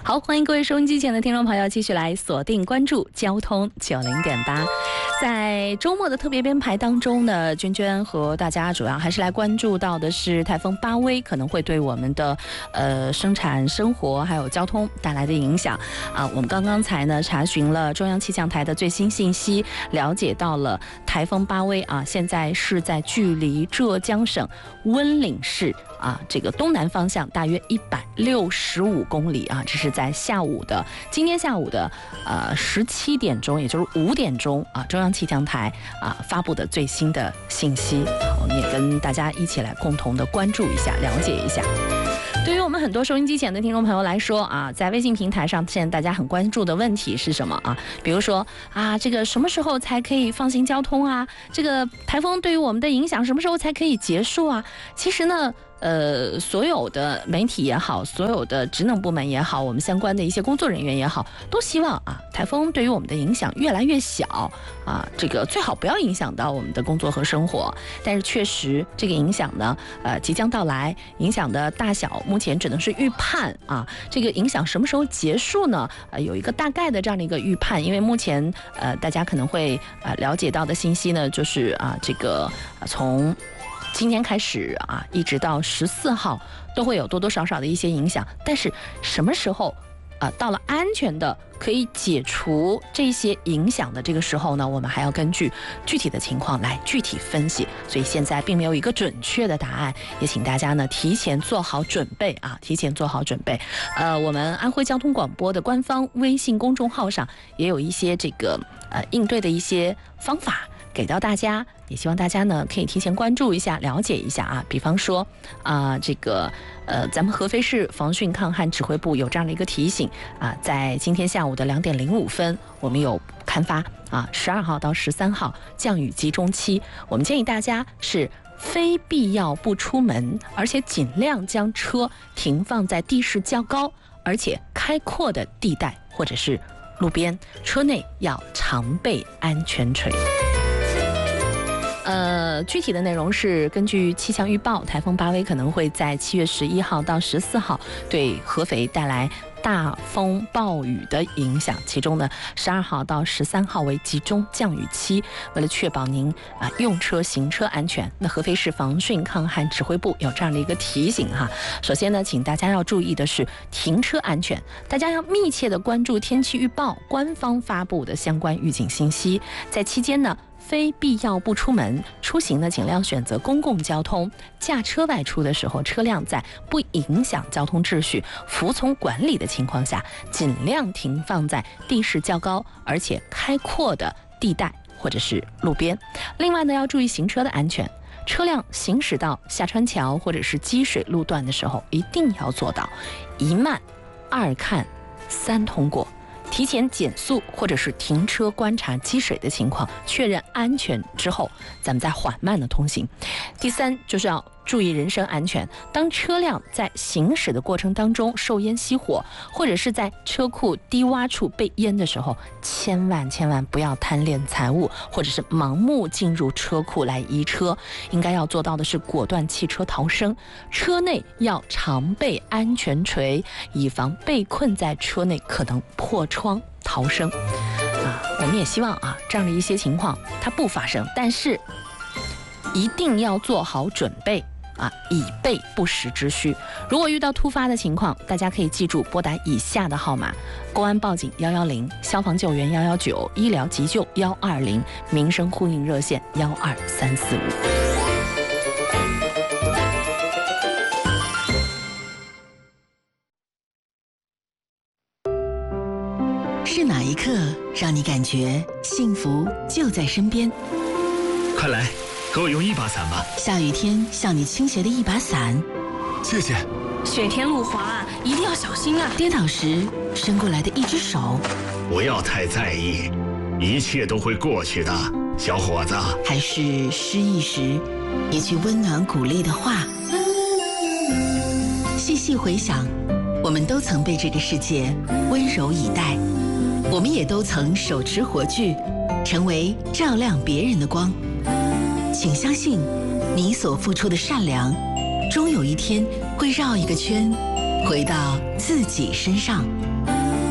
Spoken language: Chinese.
好，欢迎各位收音机前的听众朋友继续来锁定关注交通90.8。在周末的特别编排当中呢，娟娟和大家主要还是来关注到的是台风巴威可能会对我们的生产生活还有交通带来的影响啊。我们刚才呢查询了中央气象台的最新信息，了解到了台风巴威啊，现在是在距离浙江省温岭市啊这个东南方向大约165公里啊，这是在今天下午的17点钟，也就是5点钟啊，中央气象台啊发布的最新的信息，我们也跟大家一起来共同的关注一下，了解一下。对于我们很多收音机前的听众朋友来说啊，在微信平台上，现在大家很关注的问题是什么啊？比如说啊，这个什么时候才可以放行交通啊？这个台风对于我们的影响什么时候才可以结束啊？其实呢，所有的媒体也好，所有的职能部门也好，我们相关的一些工作人员也好，都希望啊，台风对于我们的影响越来越小啊，这个最好不要影响到我们的工作和生活。但是确实，这个影响呢，即将到来，影响的大小目前只能是预判啊。这个影响什么时候结束呢？有一个大概的这样的一个预判，因为目前大家可能会了解到的信息呢，就是这个从今天开始啊，一直到14号都会有多多少少的一些影响，但是什么时候到了安全的可以解除这些影响的这个时候呢，我们还要根据具体的情况来具体分析，所以现在并没有一个准确的答案，也请大家呢提前做好准备啊，提前做好准备。我们安徽交通广播的官方微信公众号上也有一些这个应对的一些方法给到大家，也希望大家呢可以提前关注一下，了解一下啊。比方说这个咱们合肥市防汛抗旱指挥部有这样的一个提醒啊，在今天下午的2点05分，我们有刊发12号到13号降雨集中期，我们建议大家是非必要不出门，而且尽量将车停放在地势较高而且开阔的地带或者是路边，车内要常备安全锤。具体的内容是根据气象预报，台风巴威可能会在7月11号到14号对合肥带来大风暴雨的影响，其中呢12号到13号为集中降雨期。为了确保您用车行车安全，那合肥市防汛抗旱指挥部有这样的一个提醒哈。首先呢，请大家要注意的是停车安全，大家要密切的关注天气预报官方发布的相关预警信息，在期间呢非必要不出门，出行呢尽量选择公共交通，驾车外出的时候，车辆在不影响交通秩序、服从管理的情况下，尽量停放在地势较高而且开阔的地带或者是路边。另外呢，要注意行车的安全，车辆行驶到下穿桥或者是积水路段的时候，一定要做到1慢、2看、3通过。提前减速或者是停车观察积水的情况，确认安全之后，咱们再缓慢的通行。第3就是要注意人身安全，当车辆在行驶的过程当中受烟熄火，或者是在车库低洼处被淹的时候，千万不要贪恋财物，或者是盲目进入车库来移车。应该要做到的是果断弃车逃生，车内要常备安全锤，以防被困在车内可能破窗逃生。我们也希望这样的一些情况它不发生，但是一定要做好准备以备不时之需。如果遇到突发的情况，大家可以记住拨打以下的号码：公安报警110，消防救援119，医疗急救120，民生呼应热线12345。 是哪一刻让你感觉幸福就在身边？ 快来，和我用一把伞吧。 下雨天向你倾斜的一把伞， 谢谢。 雪天路滑，一定要小心啊！ 跌倒时伸过来的一只手， 不要太在意，一切都会过去的，小伙子。 还是失意时一句温暖鼓励的话。细细回想，我们都曾被这个世界温柔以待，我们也都曾手持火炬，成为照亮别人的光。请相信，你所付出的善良，终有一天会绕一个圈， 回到自己身上。